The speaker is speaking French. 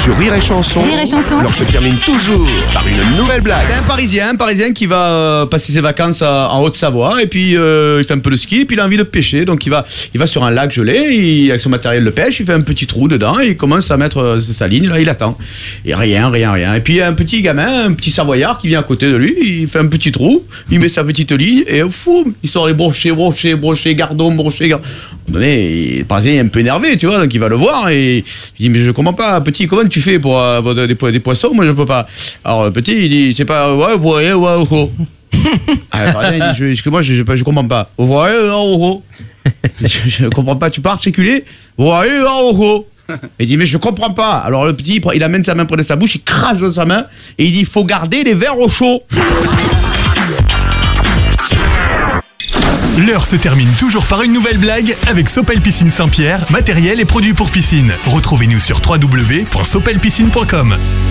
Sur Rire et Chanson, Rire et Chanson. l'heure se termine toujours par une nouvelle blague. C'est un Parisien qui va passer ses vacances en Haute-Savoie et puis il fait un peu de ski et puis il a envie de pêcher. Donc il va sur un lac gelé, avec son matériel de pêche, il fait un petit trou dedans et il commence à mettre sa ligne, là il attend. Et rien. Et puis il y a un petit gamin, un petit Savoyard qui vient à côté de lui, il fait un petit trou, il met sa petite ligne et fou, il sort les brochets, gardons. À un moment donné, le Parisien est un peu énervé, tu vois, donc il va le voir et il dit mais je comprends pas, petit, comment tu fais pour avoir des poissons, moi je peux pas. Alors le petit il dit c'est pas ouais. Il dit excuse-moi je comprends pas. Je comprends pas, tu peux articuler. Il dit mais je comprends pas. Alors le petit il amène sa main près de sa bouche, il crache dans sa main et il dit faut garder les verres au chaud. L'heure se termine toujours par une nouvelle blague avec Sopel Piscine Saint-Pierre, matériel et produits pour piscine. Retrouvez-nous sur www.sopelpiscine.com.